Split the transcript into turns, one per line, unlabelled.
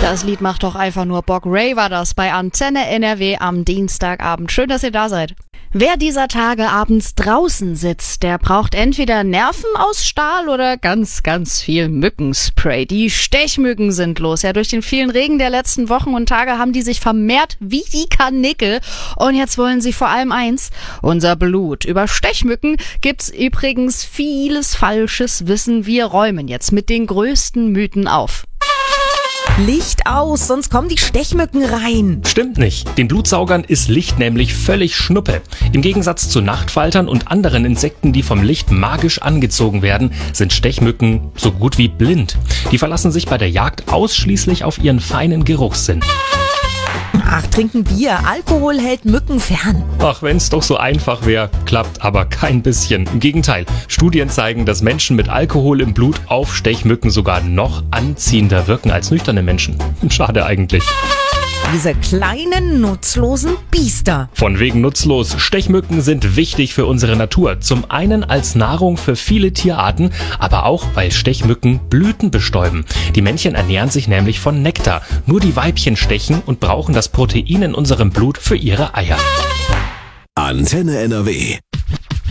Das Lied macht doch einfach nur Bock. Ray war das bei Antenne NRW am Dienstagabend. Schön, dass ihr da seid. Wer dieser Tage abends draußen sitzt, der braucht entweder Nerven aus Stahl oder ganz, ganz viel Mückenspray. Die Stechmücken sind los. Ja, durch den vielen Regen der letzten Wochen und Tage haben die sich vermehrt wie die Karnickel. Und jetzt wollen sie vor allem eins: unser Blut. Über Stechmücken gibt's übrigens vieles falsches Wissen. Wir räumen jetzt mit den größten Mythen auf.
Licht aus, sonst kommen die Stechmücken rein.
Stimmt nicht. Den Blutsaugern ist Licht nämlich völlig Schnuppe. Im Gegensatz zu Nachtfaltern und anderen Insekten, die vom Licht magisch angezogen werden, sind Stechmücken so gut wie blind. Die verlassen sich bei der Jagd ausschließlich auf ihren feinen Geruchssinn.
Ach, trinken Bier. Alkohol hält Mücken fern.
Ach, wenn's doch so einfach wäre, klappt aber kein bisschen. Im Gegenteil, Studien zeigen, dass Menschen mit Alkohol im Blut auf Stechmücken sogar noch anziehender wirken als nüchterne Menschen. Schade eigentlich.
Diese kleinen, nutzlosen Biester.
Von wegen nutzlos. Stechmücken sind wichtig für unsere Natur. Zum einen als Nahrung für viele Tierarten, aber auch, weil Stechmücken Blüten bestäuben. Die Männchen ernähren sich nämlich von Nektar. Nur die Weibchen stechen und brauchen das Protein in unserem Blut für ihre Eier.
Antenne NRW.